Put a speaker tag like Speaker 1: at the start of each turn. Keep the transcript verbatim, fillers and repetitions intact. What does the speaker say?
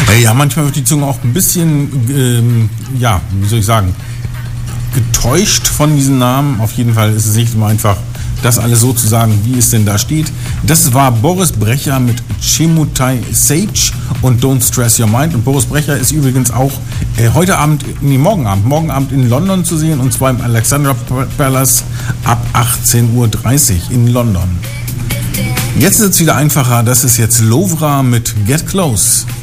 Speaker 1: Ja, manchmal wird die Zunge auch ein bisschen, ähm, ja, wie soll ich sagen, getäuscht von diesen Namen. Auf jeden Fall ist es nicht immer einfach, das alles so zu sagen, wie es denn da steht. Das war Boris Brecher mit Chemutai Sage und Don't Stress Your Mind. Und Boris Brecher ist übrigens auch äh, heute Abend, nee, morgen Abend, morgen Abend in London zu sehen, und zwar im Alexandra Palace ab achtzehn Uhr dreißig in London. Jetzt ist es wieder einfacher. Das ist jetzt Lovra mit Get Close.